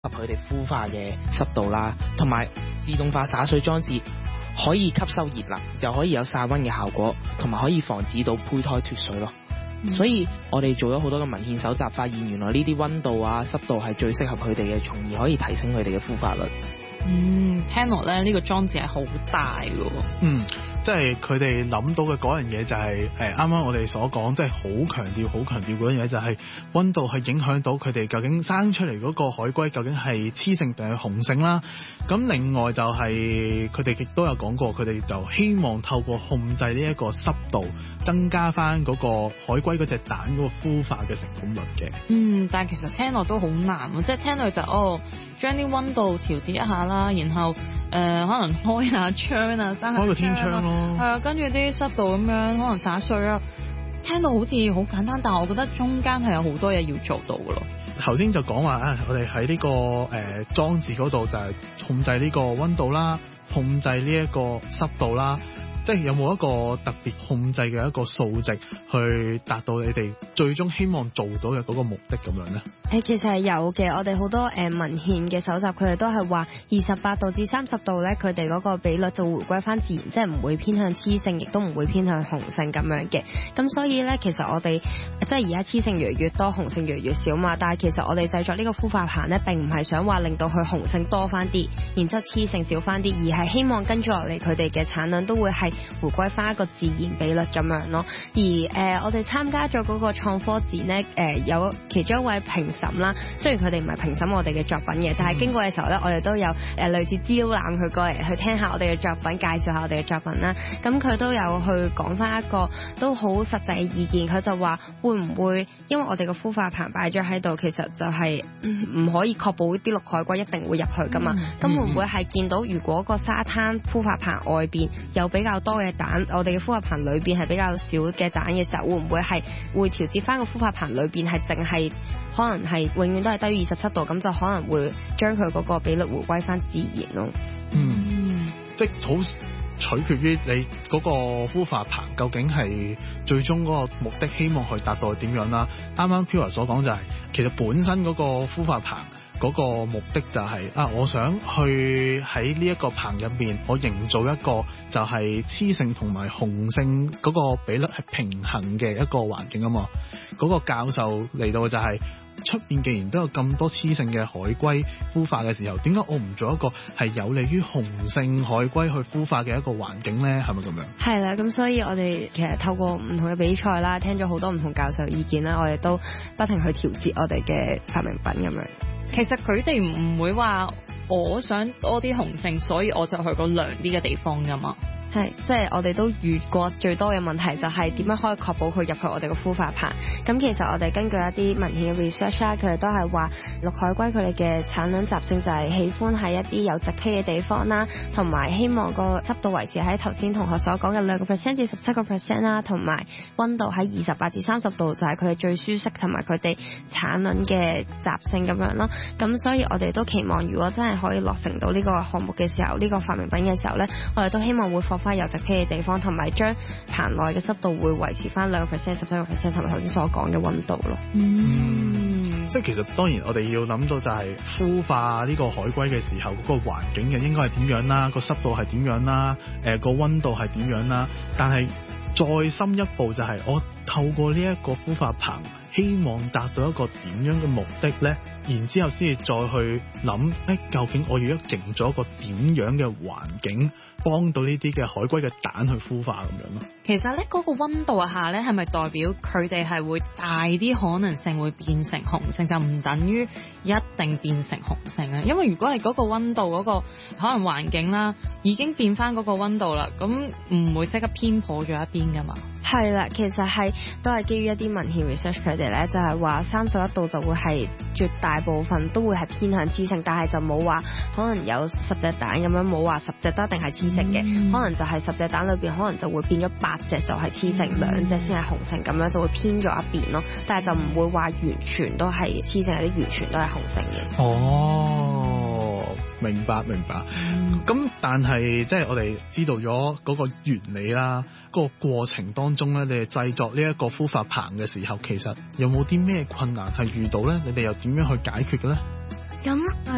佢哋孵化嘅濕度啦，同埋自動化灑水裝置可以吸收熱能，又可以有散溫嘅效果，同埋可以防止到胚胎脫水咯。所以我哋做咗好多嘅文獻搜集，發現原來呢啲溫度啊、濕度係最適合佢哋嘅，從而可以提升佢哋嘅孵化率。 聽落咧呢個裝置係好大㗎。 即係佢哋諗到嘅嗰樣嘢就係啱啱我哋所講，即係好強調嗰樣嘢就係溫度係影響到佢哋究竟生出嚟嗰個海龜究竟係雌性定係雄性啦。咁另外就係佢哋亦都有講過，佢哋就希望透過控制呢一個濕度，增加翻嗰個海龜嗰隻蛋嗰個孵化嘅成功率嘅。 但係其實聽落都好難喎，即係聽落就將啲溫度調節一下啦，然後可能開下窗啊，閂下開個天窗咯。 係啊，跟住啲濕度咁樣，可能灑水啊，聽到好似好簡單，但係我覺得中間係有好多嘢要做到㗎咯。 頭先就講話我哋喺呢個裝置嗰度就係控制呢個溫度啦，控制呢一個濕度啦。即係有冇一個特別控制嘅一個數值去達到你哋最終希望做到嘅嗰個目的咁樣呢？ 其實係有嘅，我哋好多文獻嘅搜集，佢哋都係話28度至30度咧，佢哋嗰個比率就回歸翻自然，即係唔會偏向雌性，亦都唔會偏向雄性咁樣嘅。咁所以咧，其實我哋即係而家雌性越嚟越多，雄性越嚟越少嘛。但係其實我哋製作呢個孵化棚咧，並唔係想話令到佢雄性多翻啲，然之後雌性少翻啲，而係希望跟住落嚟佢哋嘅產量都會係回歸翻一個自然比率咁樣咯。而我哋參加咗嗰個創科展咧，有其中一位評審啦，雖然佢哋唔係評審我哋嘅作品嘅，但係經過嘅時候咧，我哋都有類似招攬佢過嚟去聽下我哋嘅作品，介紹下我哋嘅作品啦。咁佢都有去講翻一個都好實際嘅意見，佢就話會唔會因為我哋個孵化棚擺咗喺度，其實就係唔可以確保啲綠海龜一定會入去噶嘛？咁會唔會係見到如果個沙灘孵化棚外邊有比較多嘅蛋，我哋嘅孵化棚裏邊係比較少嘅蛋嘅時候，會唔會係會調節翻個孵化棚裏邊係淨係可能係永遠都係低於27度，咁就可能會將佢嗰個比率回歸翻自然咯。 即係好取決於你嗰個孵化棚究竟係最終嗰個目的希望去達到點樣啦。啱啱 Pure 所講就係其實本身嗰個孵化棚嗰個目的就係我想去喺呢一個棚入面，我營造一個就係雌性同埋雄性嗰個比率係平衡嘅一個環境啊嘛。嗰個教授嚟到就係出面既然都有咁多雌性嘅海龜孵化嘅時候，點解我唔做一個係有利於雄性海龜去孵化嘅一個環境呢？係咪咁樣？ 係啦，咁所以我哋其實透過唔同嘅比賽啦，聽咗好多唔同教授意見啦，我哋都不停去調節我哋嘅發明品咁樣。 其實佢哋唔會話我想多啲雄性，所以我就去個涼啲嘅地方㗎嘛。 係，即係我哋都遇過最多嘅問題就係點樣可以確保佢入去我哋嘅孵化棚。咁其實我哋根據一啲文獻嘅 research 啦，佢哋都係話綠海龜佢哋嘅產卵習性就係喜歡喺一啲有植被嘅地方啦，同埋希望個濕度維持喺頭先同學所講嘅2% 至17% 啦，同埋溫度喺28至30度就係佢哋最舒適同埋佢哋產卵嘅習性咁樣咯。咁所以我哋都期望如果真係可以落成到呢個項目嘅時候，呢個發明品嘅時候咧，我哋都希望會放翻有植被嘅地方，同埋將棚內嘅濕度會維持翻2% 17% 同埋頭先所講嘅溫度咯。 即係其實當然我哋要諗到就係孵化呢個海龜嘅時候，嗰個環境嘅應該係點樣啦，個濕度係點樣啦，個溫度係點樣啦。但係再深一步就係我透過呢一個孵化棚，希望達到一個點樣嘅目的呢？然之後先至再去諗，究竟我要營造一個點樣嘅環境，幫到呢啲嘅海龜嘅蛋去孵化咁樣咯。 其實咧，嗰個溫度下咧，係咪代表佢哋係會大啲可能性會變成雄性，就唔等於一定變成雄性咧？因為如果係嗰個溫度嗰個可能環境啦，已經變翻嗰個溫度啦，咁唔會即刻偏頗咗一邊噶嘛？ 係啦，其實都係基於一啲文獻 research， 佢哋咧就係話31度就會係絕大部分都會係偏向雌性，但係就冇話可能有10隻蛋咁樣，冇話10隻都一定係雌性嘅，可能就係10隻蛋裏邊可能就會變咗8隻就係雌性，2隻先係雄性，咁樣就會偏咗一邊咯。但係就唔會話完全都係雌性，有啲完全都係雄性嘅。 哦，明白。咁但係即係我哋知道咗嗰個原理啦，嗰個過程當中咧，你哋製作呢一個孵化棚嘅時候，其實有冇啲咩困難係遇到咧？你哋又點樣去解決嘅咧？ 咁